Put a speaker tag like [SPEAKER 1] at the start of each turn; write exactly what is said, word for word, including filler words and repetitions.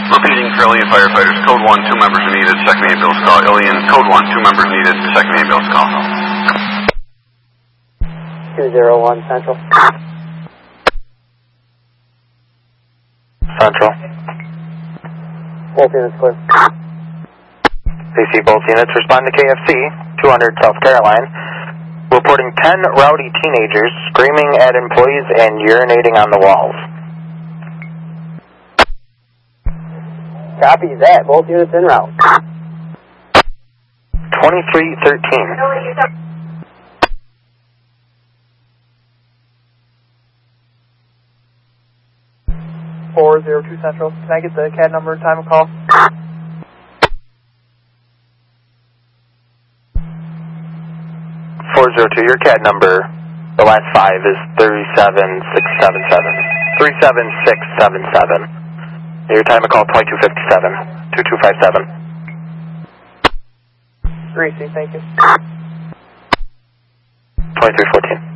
[SPEAKER 1] Repeating for Ilion firefighters, code one, two members are needed, second ambulance call. Ilion, code one, two members needed, second ambulance call.
[SPEAKER 2] two zero one Central.
[SPEAKER 3] Central.
[SPEAKER 2] Both units clear.
[SPEAKER 3] A C both units, respond to K F C, two hundred South Caroline, reporting ten rowdy teenagers screaming at employees and urinating on the walls.
[SPEAKER 2] Copy that. Both units en route.
[SPEAKER 3] twenty-three thirteen.
[SPEAKER 4] four zero two Central. Can I get the C A D number and time of call?
[SPEAKER 3] four zero two, your C A D number, the last five is three seven six seven seven. three seven six seven seven. Your time of call twenty-two fifty-seven, two two five seven.
[SPEAKER 4] Greasy, thank you.
[SPEAKER 3] twenty-three fourteen.